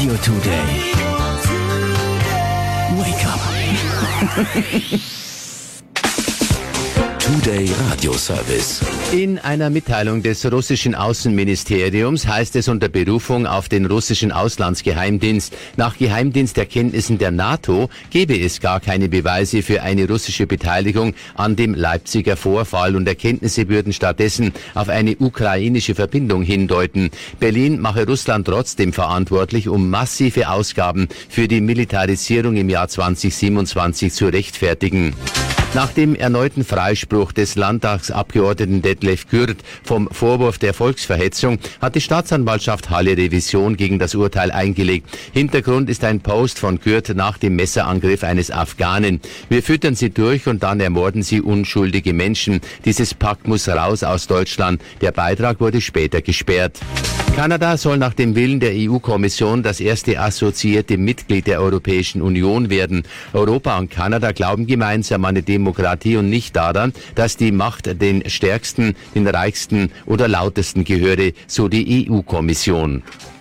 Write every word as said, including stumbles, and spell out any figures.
Radio Today. Wake up. Today Radio Service. In einer Mitteilung des russischen Außenministeriums heißt es unter Berufung auf den russischen Auslandsgeheimdienst, nach Geheimdiensterkenntnissen der NATO gebe es gar keine Beweise für eine russische Beteiligung an dem Leipziger Vorfall und Erkenntnisse würden stattdessen auf eine ukrainische Verbindung hindeuten. Berlin mache Russland trotzdem verantwortlich, um massive Ausgaben für die Militarisierung im Jahr zweitausendsiebenundzwanzig zu rechtfertigen. Nach dem erneuten Freispruch des Landtagsabgeordneten Detlef Gürt vom Vorwurf der Volksverhetzung hat die Staatsanwaltschaft Halle Revision gegen das Urteil eingelegt. Hintergrund ist ein Post von Gürt nach dem Messerangriff eines Afghanen. Wir füttern sie durch und dann ermorden sie unschuldige Menschen. Dieses Pack muss raus aus Deutschland. Der Beitrag wurde später gesperrt. Kanada soll nach dem Willen der E U-Kommission das erste assoziierte Mitglied der Europäischen Union werden. Europa und Kanada glauben gemeinsam an die Demokratie und nicht daran, dass die Macht den Stärksten, den Reichsten oder Lautesten gehöre, so die E U-Kommission.